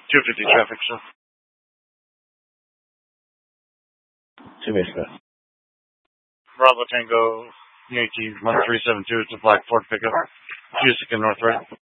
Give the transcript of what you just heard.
250 traffic, sir. 2 Smith. Bravo Tango Yankee 1372. It's a black Ford pickup. Utica North, right?